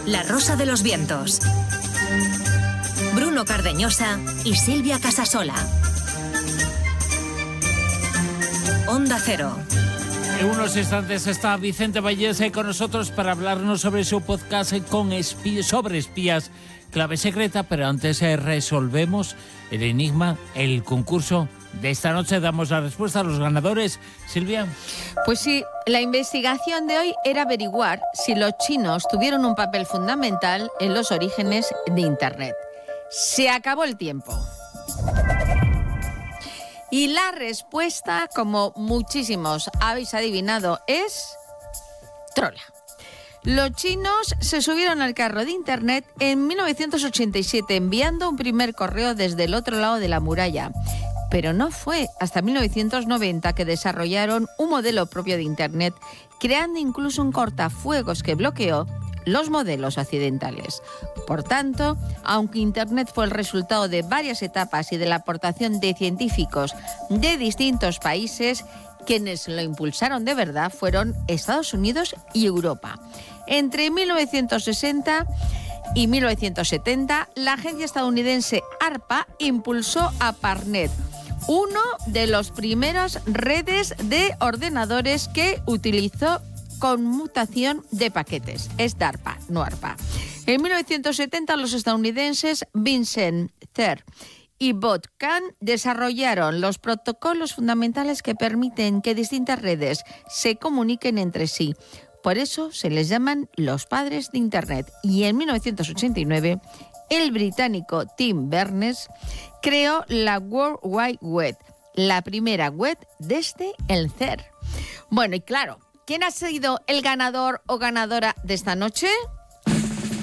La Rosa de los Vientos. Bruno Cardeñosa y Silvia Casasola. Onda Cero. En unos instantes está Vicente Vallese con nosotros para hablarnos sobre su podcast sobre espías, Clave Secreta, pero antes resolvemos el enigma, el concurso de esta noche. Damos la respuesta a los ganadores. Silvia. Pues sí, la investigación de hoy era averiguar si los chinos tuvieron un papel fundamental en los orígenes de Internet. Se acabó el tiempo. Y la respuesta, como muchísimos habéis adivinado, es trola. Los chinos se subieron al carro de Internet en 1987 enviando un primer correo desde el otro lado de la muralla. Pero no fue hasta 1990 que desarrollaron un modelo propio de Internet, creando incluso un cortafuegos que bloqueó los modelos occidentales. Por tanto, aunque Internet fue el resultado de varias etapas y de la aportación de científicos de distintos países, quienes lo impulsaron de verdad fueron Estados Unidos y Europa. Entre 1960 y 1970, la agencia estadounidense ARPA impulsó ARPANET, uno de los primeros redes de ordenadores que utilizó conmutación de paquetes. Es DARPA, no ARPA. En 1970, los estadounidenses Vincent Cerf y Bob Kahn desarrollaron los protocolos fundamentales que permiten que distintas redes se comuniquen entre sí. Por eso se les llaman los padres de Internet. Y en 1989, el británico Tim Berners creó la World Wide Web, la primera web desde el CERN. Bueno, y claro, ¿quién ha sido el ganador o ganadora de esta noche?